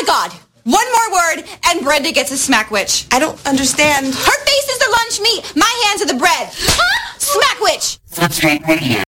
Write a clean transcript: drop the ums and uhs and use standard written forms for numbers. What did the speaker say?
God. One more word, and Brenda gets a smackwitch. I don't understand. Her face is the lunch meat. My hands are the bread. Smackwitch. Substrate radio.